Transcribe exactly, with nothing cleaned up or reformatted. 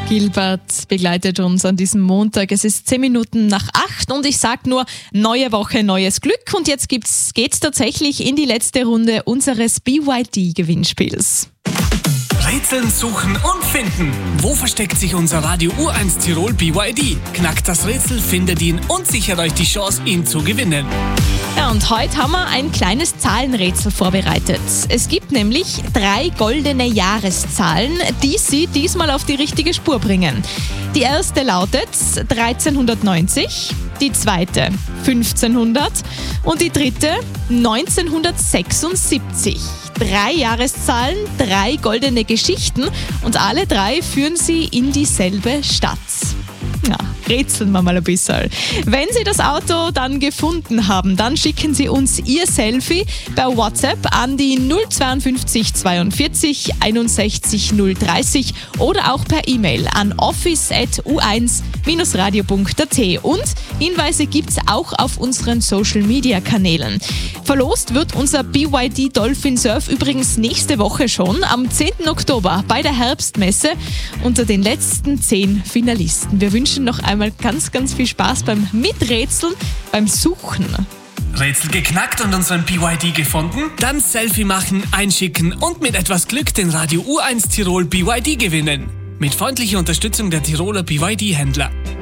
Gilbert begleitet uns an diesem Montag. Es ist zehn Minuten nach acht und ich sag nur, neue Woche, neues Glück. Und jetzt gibt's, geht's tatsächlich in die letzte Runde unseres B Y D-Gewinnspiels. Rätseln, suchen und finden. Wo versteckt sich unser Radio U eins Tirol B Y D? Knackt das Rätsel, findet ihn und sichert euch die Chance, ihn zu gewinnen. Ja, und heute haben wir ein kleines Zahlenrätsel vorbereitet. Es gibt nämlich drei goldene Jahreszahlen, die Sie diesmal auf die richtige Spur bringen. Die erste lautet dreizehnhundertneunzig, die zweite fünfzehnhundert und die dritte neunzehnhundertsechsundsiebzig. Drei Jahreszahlen, drei goldene Geschichten und alle drei führen Sie in dieselbe Stadt. Ja, rätseln wir mal ein bisschen. Wenn Sie das Auto dann gefunden haben, dann schicken Sie uns Ihr Selfie per WhatsApp an die null fünf zwei zweiundvierzig einundsechzig null dreißig oder auch per E-Mail an office at u eins radio punkt a t. Und Hinweise gibt's auch auf unseren Social-Media-Kanälen. Verlost wird unser B Y D Dolphin Surf übrigens nächste Woche schon, am zehnten Oktober bei der Herbstmesse unter den letzten zehn Finalisten. Wir wünschen noch einmal ganz, ganz viel Spaß beim Miträtseln, beim Suchen. Rätsel geknackt und unseren B Y D gefunden? Dann Selfie machen, einschicken und mit etwas Glück den Radio U eins Tirol B Y D gewinnen. Mit freundlicher Unterstützung der Tiroler B Y D-Händler.